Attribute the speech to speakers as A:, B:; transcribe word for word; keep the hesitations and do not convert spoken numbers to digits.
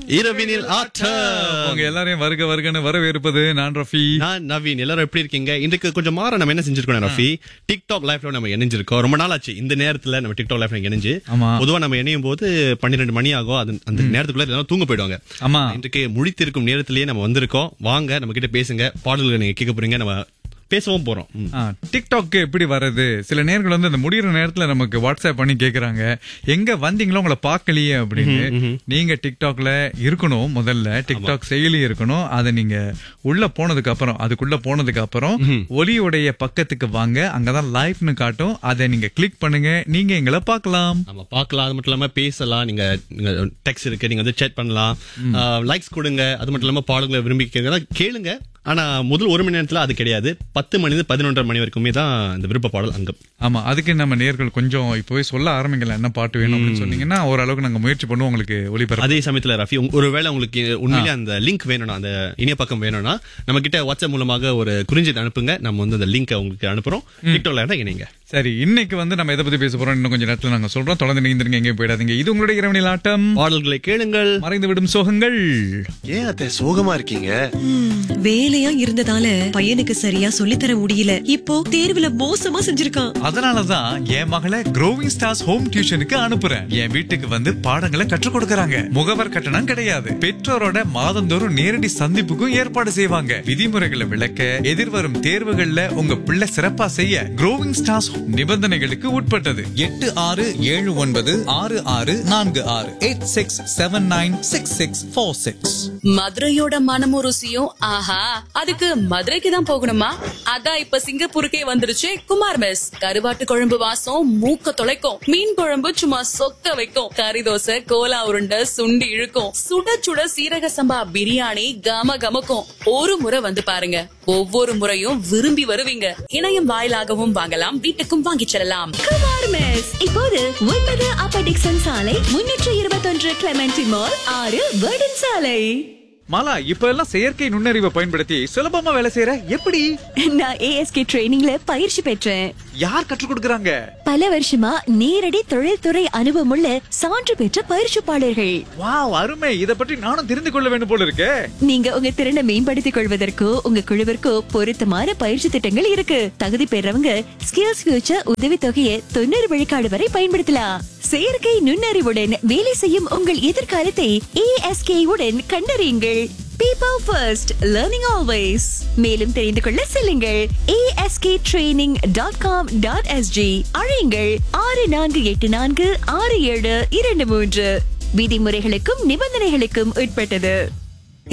A: இரவினில் ஆட்டம்.
B: உங்க எல்லாரையும் வருக வருகன்னு வரவேற்பது நான் ரஃபி.
A: நான் நவீன். எல்லாரும் எப்படி இருக்கீங்க? இன்றைக்கு கொஞ்சம் மாற நம்ம என்ன செஞ்சிருக்கோம் ரஃபி, டிக்டாக் லைஃப்ல நம்ம இணைஞ்சிருக்கோம். ரொம்ப நாள் ஆச்சு இந்த நேரத்துல நம்ம டிக்டாக் லைஃப்ல இணைஞ்சு. பொதுவா நம்ம இணையும் போது பன்னிரெண்டு மணி ஆகும். அது அந்த நேரத்துக்குள்ள எல்லாரும் தூங்க போயிடுவாங்க.
B: ஆமா,
A: இன்றைக்கு முழித்திருக்கும் நேரத்திலேயே நம்ம வந்திருக்கோம். வாங்க நம்ம கிட்ட பேசுங்க, பாடல்கள் நீங்க கேட்க போறீங்க, நம்ம பேசவும் போறோம்.
B: டிக்டாக் எப்படி வருது? சில நேரங்கள் வந்து அந்த முடிகிற நேரத்துல நமக்கு வாட்ஸ்அப் பண்ணி கேக்குறாங்க, எங்க வந்தீங்களோ உங்களை பாக்கலையே அப்படின்னு. நீங்க டிக்டாக்ல இருக்கணும், முதல்ல டிக்டாக் செயலி இருக்கணும். அதை நீங்க உள்ள போனதுக்கு அப்புறம், அதுக்குள்ள போனதுக்கு அப்புறம் ஒலியுடைய பக்கத்துக்கு வாங்க, அங்கதான் லைவ்னு காட்டும். அதை நீங்க கிளிக் பண்ணுங்க, நீங்க எங்களை பார்க்கலாம்.
A: நம்ம பார்க்கலாம். அது மட்டும் இல்லாம பேசலாம். நீங்க டெக்ஸ்ட் இருக்கு, நீங்க வந்து சேட் பண்ணலாம், லைக்ஸ் கொடுங்க. அது மட்டும் இல்லாம பாடல்களை விரும்பி கேளுங்க. ஆனா முதல் ஒரு மணி நேரத்துல அது கிடையாது. பத்து மணி பதினொன்றரை மணி வரைக்குமே தான் இந்த விருப்ப பாடல் அங்கம்.
B: ஆமா, அதுக்கு நம்ம நேர்கள் கொஞ்சம் இப்போவே சொல்ல ஆரம்பிக்கல, என்ன பாட்டு வேணும் அப்படின்னு சொன்னீங்கன்னா ஓரளவுக்கு நாங்க முயற்சி பண்ணுவோம் உங்களுக்கு ஒளிபரப்பு.
A: அதே சமயத்துல ரஃபி, ஒருவேளை உங்களுக்கு உண்மையிலே அந்த லிங்க் வேணும்னா, அந்த இணைய பக்கம் வேணும்னா, நம்ம கிட்ட வாட்ஸ்அப் மூலமாக ஒரு குறிஞ்செய்தி அனுப்புங்க. நம்ம வந்து அந்த லிங்கை உங்களுக்கு அனுப்புறோம். டிக்டாக்ல இணைங்க.
B: சரி, இன்னைக்கு வந்து நம்ம எதை பத்தி பேச போறோம் இன்னும் கொஞ்சம் நேரத்துல நாங்க சொல்றோம். தொடர்ந்து நீந்திருங்க, எங்கேயும் போயிடாதீங்க. இது உங்களுடைய இரவனில் ஆட்டம்.
A: பாடல்களை கேளுங்கள்,
B: மறைந்து விடும் சோகங்கள்.
C: ஏன் அத்தை சோகமா இருக்கீங்க?
D: வேலையா இருந்ததால பையனுக்கு சரியா சொல்லித்தர முடியல. இப்போ தேர்வுல மோசமா செஞ்சிருக்கான்.
B: அதனாலதான் என் மகளை க்ரோவிங் ஸ்டார்ஸ் ஹோம் டியூஷனுக்கு அனுப்புறேன். என் வீட்டுக்கு வந்து பாடங்களை கற்றுக் கொடுக்கறாங்க. முகவர் கட்டணம் கிடையாது. பெற்றோரோட மாதந்தோறும் நேரடி சந்திப்புக்கும் ஏற்பாடு செய்வாங்க. விதிமுறைகளை விளக்க, எதிர்வரும் தேர்வுகள்ல உங்க பிள்ளை சிறப்பா செய்ய க்ரோவிங் ஸ்டார்ஸ் நிபந்தனைகளுக்கு உட்பட்டது. எட்டு ஆறு ஏழு ஒன்பது ஆறு ஆறு நான்கு ஆறு eight six seven nine six six four six.
E: மதுரையோட மனமும் ருசியும் ஆஹா, அதுக்கு மதுரைக்கு தான் போகணுமா? அதான் இப்ப சிங்கப்பூருக்கே வந்துருச்சு குமார் மெஸ். கருவாட்டு குழம்பு வாசம் மூக்க தொலைக்கும், மீன் குழம்பு சும்மா சொக்க வைக்கும், கறி தோசை, கோலா உருண்டை, சுண்டி இழுக்கும், சுட சுட சீரக சம்பா பிரியாணி கம கமக்கும். ஒரு முறை வந்து பாருங்க, ஒவ்வொரு முறையும் விரும்பி வருவீங்க. இணையம் வாயிலாகவும் வாங்கலாம், வீட்டுக்கும் வாங்கிச் செல்லலாம்.
F: குமார் மெஸ் இப்போது ஒன்பது அப்பர் டிக்சன் சாலை, முன்னூற்று இருபத்தொன்று கிளமெண்டி மால், ஆறு வேர்டன் சாலை.
B: மாலா, இப்ப எல்லாம் செயற்கை நுண்ணறிவை பயன்படுத்தி சுலபமா வேலை செய்யற எப்படி?
F: நான் ஏஎஸ்கே ட்ரெய்னிங்ல பயிற்சி பெற்றேன்.
B: யார் கற்றுக் கொடுக்கறாங்க?
F: பல வருஷமா நேரடி தொழில்துறை அனுபவமுள்ள சான்று பெற்ற பயிற்சிப்பாளர்கள்.
B: வாவ், அருமை. இத பற்றி நானும் தெரிந்து கொள்ள வேண்டும் போல இருக்கே.
F: நீங்க உங்க திறனை மேம்படுத்திக் கொள்வதற்கோ உங்க குழுவிற்கோ பொருத்தமான பயிற்சி திட்டங்கள் இருக்கு. தகுதி பெறவங்க ஸ்கில்ஸ் ஃபியூச்சர் உதவித்தொகையை தொண்ணூறு விழுக்காடு வரை பயன்படுத்தலாம். செயற்கை நுண்ணறிவுடன் வேலை செய்யும் உங்கள் எதிர்காலத்தை ஏஎஸ்கே உடன் கண்டறியுங்கள். People first, learning always. மேலும் தெரிந்து கொள்ள செல்லுங்கள் ASK training dot com dot SG. அழையுங்கள் ஆறு நான்கு எட்டு நான்கு ஆறு ஏழு இரண்டு மூன்று. விதிமுறைகளுக்கும் நிபந்தனைகளுக்கும் உட்பட்டது.